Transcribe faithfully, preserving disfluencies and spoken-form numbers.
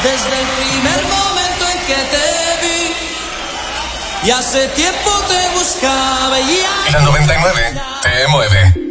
desde el primer momento en que te vi. Y hace tiempo te buscaba y La noventa y nueve te mueve.